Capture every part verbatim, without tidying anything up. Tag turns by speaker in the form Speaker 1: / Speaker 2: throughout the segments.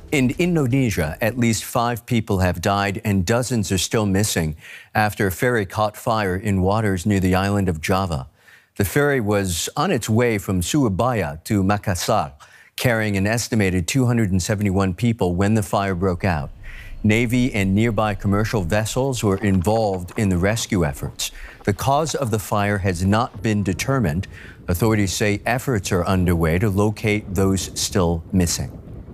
Speaker 1: In Indonesia, at least five people have died and dozens are still missing after a ferry caught fire in waters near the island of Java. The ferry was on its way from Surabaya to Makassar, carrying an estimated two hundred seventy-one people when the fire broke out. Navy and nearby commercial vessels were involved in the rescue efforts. The cause of the fire has not been determined. Authorities say efforts are underway to locate those still missing.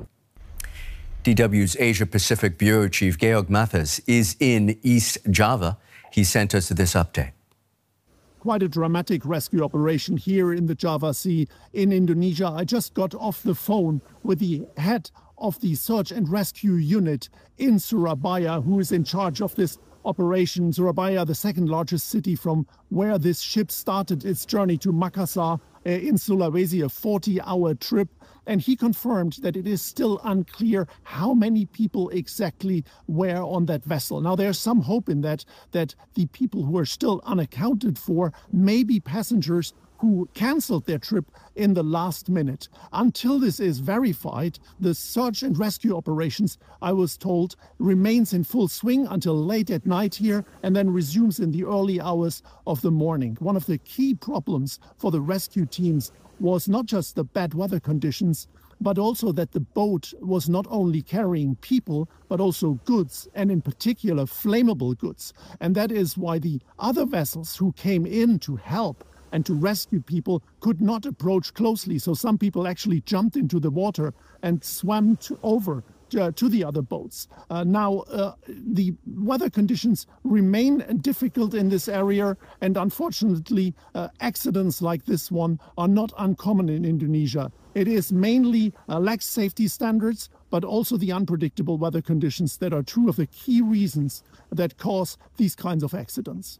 Speaker 1: D W's Asia Pacific Bureau Chief Georg Matthes is in East Java. He sent us this update.
Speaker 2: Quite a dramatic rescue operation here in the Java Sea in Indonesia. I just got off the phone with the head of the search and rescue unit in Surabaya, who is in charge of this operation. Surabaya, the second largest city from where this ship started its journey to Makassar uh, in Sulawesi, a forty hour trip. And he confirmed that it is still unclear how many people exactly were on that vessel. Now, there's some hope in that, that the people who are still unaccounted for may be passengers who canceled their trip in the last minute. Until this is verified, the search and rescue operations, I was told, remains in full swing until late at night here and then resumes in the early hours of the morning. One of the key problems for the rescue teams was not just the bad weather conditions, but also that the boat was not only carrying people, but also goods, and in particular flammable goods. And that is why the other vessels who came in to help and to rescue people could not approach closely. So some people actually jumped into the water and swam to, over uh, to the other boats. Uh, now, uh, the weather conditions remain difficult in this area, and unfortunately, uh, accidents like this one are not uncommon in Indonesia. It is mainly uh, lax safety standards, but also the unpredictable weather conditions that are two of the key reasons that cause these kinds of accidents.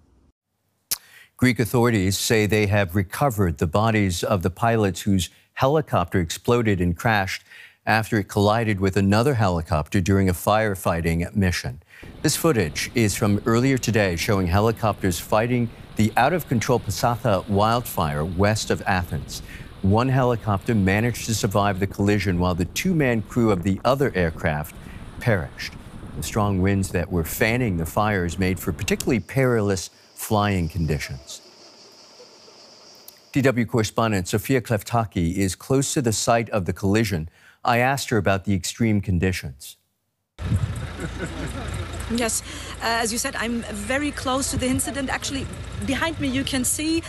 Speaker 1: Greek authorities say they have recovered the bodies of the pilots whose helicopter exploded and crashed after it collided with another helicopter during a firefighting mission. This footage is from earlier today, showing helicopters fighting the out-of-control Pasatha wildfire west of Athens. One helicopter managed to survive the collision while the two-man crew of the other aircraft perished. The strong winds that were fanning the fires made for particularly perilous flying conditions. D W correspondent Sofia Kleftaki is close to the site of the collision. I asked her about the extreme conditions.
Speaker 3: Yes, uh, as you said, I'm very close to the incident. Actually, behind me you can see